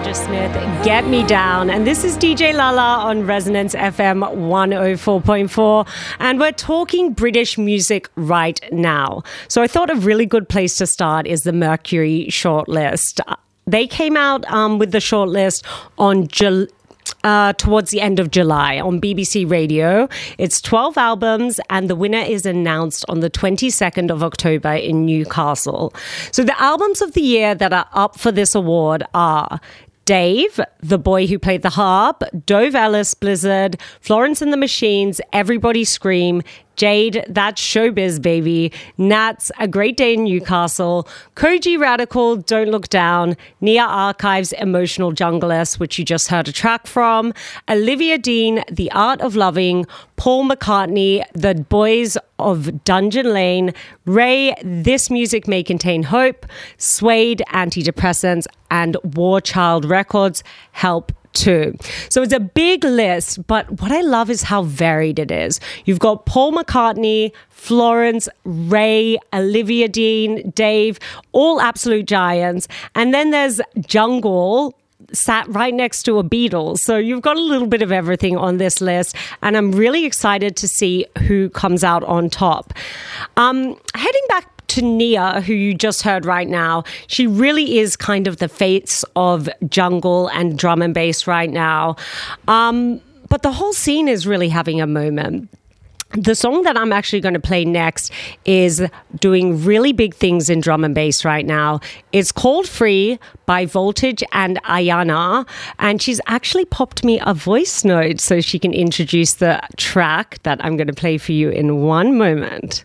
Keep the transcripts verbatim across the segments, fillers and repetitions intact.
Georgia Smith, Get Me Down. And this is D J Lala on Resonance F M one oh four point four. And we're talking British music right now. So I thought a really good place to start is the Mercury shortlist. They came out um, with the shortlist on July. Uh, towards the end of July on B B C Radio. It's twelve albums and the winner is announced on the twenty-second of October in Newcastle. So the albums of the year that are up for this award are Dave, the boy who played the harp, Dove Ellis, Blizzard, Florence and the Machines, Everybody Scream, Jade, That's Showbiz Baby, Nats, A Great Day in Newcastle, Koji Radical, Don't Look Down, Nia Archives, Emotional Junglist, which you just heard a track from, Olivia Dean, The Art of Loving, Paul McCartney, The Boys of Dungeon Lane, Ray, This Music May Contain Hope, Suede, Antidepressants, and War Child Records, Help Too. So it's a big list, but what I love is how varied it is. You've got Paul McCartney, Florence, Ray, Olivia Dean, Dave, all absolute giants. And then there's Jungle, sat right next to a Beatles. So you've got a little bit of everything on this list, and I'm really excited to see who comes out on top. Um, heading back to Nia, who you just heard right now, she really is kind of the face of jungle and drum and bass right now. Um, but the whole scene is really having a moment. The song that I'm actually going to play next is doing really big things in drum and bass right now. It's called Free by Voltage and Ayana, and she's actually popped me a voice note so she can introduce the track that I'm going to play for you in one moment.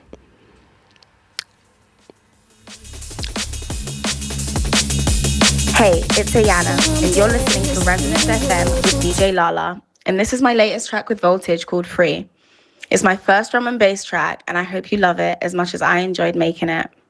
Hey, it's Ayana, and you're listening to Resonance F M with D J Lala, and this is my latest track with Voltage called Free. It's my first drum and bass track, and I hope you love it as much as I enjoyed making it.